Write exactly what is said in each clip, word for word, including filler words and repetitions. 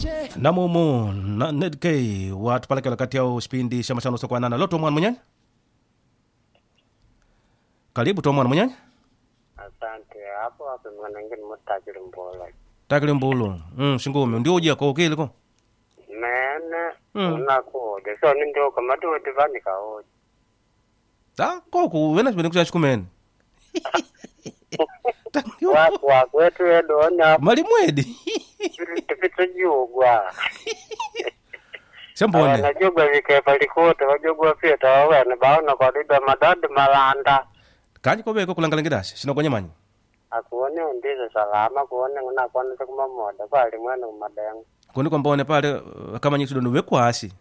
na mumu na nedkei watu pale kila kati yao spindi shama chano sokwa nana loto mwana mwenye karibu to mwana mwenye. Asante. Hapo hapo mwanangeni mutakiri mbola. Takiri mbulu. Mm, shingume. Ndio ujia kwa ukili ko? Mene. Mm. Unakode. So ndio kama tu divani kaoje. Ta koku wena sibeni kusha shikumene. Wako wako wetu edo nya. Mali mwedi. Tipito jugwa. Sembone. Na jugwa vike palikote wajugwa pia tawe na baona kwa diba madad malanda. Kanyi kobe ko kulangala ngidashe sino kwenye manyi. Akuone ndizo salama kuone ngona kwana tukuma moda pale mwana umadengo. Kundi kwa mbone pale uh, kama nyisudo nuwe kwa asi.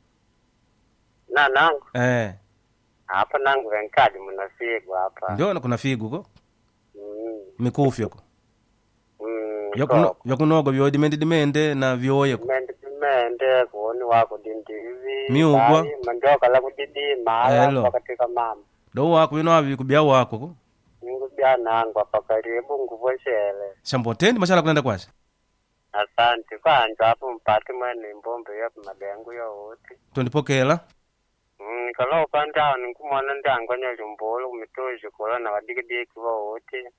Na nangu. Eh. Hapa nangu wenkadi munafigu hapa. Ndio na kuna figu ko. Mm. Mikufi yako. Mm. Yakuno yakunogo vyo dimende dimende na vyoye ko. Mende mende kuoni wako dindivi. Miugwa. Mandoka la kudidi mala Hello. wakati kama mama. Do wako wino avi kubia wako ko. Ningu bia nangu hapa karibu nguvoshele. Shambotendi mashala kunenda kwashe. Asante kwanza hapo mpati mwene mbombe yapo madengo yote. Tondipokela. Mm, kalau panda ninkumwana ndanganya limbolo umitoje kola na wadigidi wote.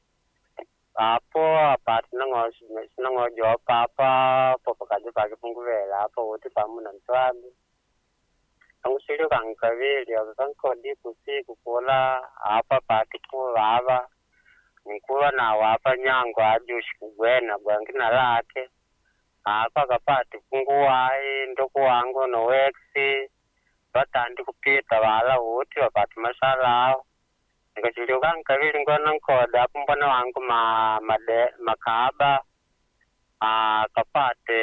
Apo apati nango nango jo papa popo kaje pake punguvela apo wote pamuna ntwabi. Angusiri kankaveli akanko dipu siku kola apa pati ko baba. Nikuwa na wapa nyango ajushi kugwena gwangina lake. Apa kapati kunguwai ndoko wangu no wexi. Batandi kupita wala wote wapati masala ao. Ngachilio kankavili ngwana nkoda hapo mbona wangu ma made makaba ah kapate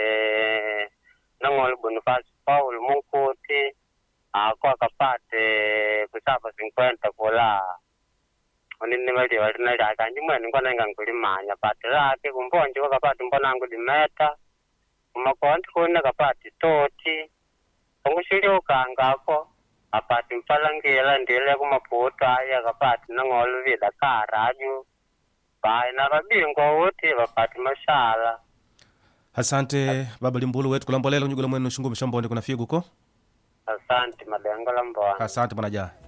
nangol Boniface Paul Munkuti ah kwa kapate kusapa cinquenta kola onini mali wali na daka njimwe ngwana ngangulimanya pate lake kumbonje kwa kapate mbona wangu dimeta umakonti kone kapate toti ongushilio kangako apati mpalangela ndile kumapota ya kapati nangolo vida karaju bai na babingo wote bapati mashala. Asante baba limbulu wetu kulambolela unyugula mwenu shingumi shambonde kuna figu ko. Asante madengo lambona. Asante manaja.